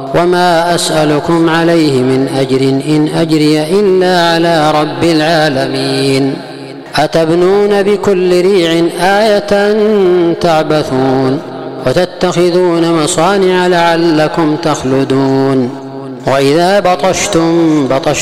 وما أسألكم عليه من أجر إن أجري إلا على رب العالمين. أتبنون بكل ريع آية تعبثون وتتخذون مصانع لعلكم تخلدون وإذا بطشتم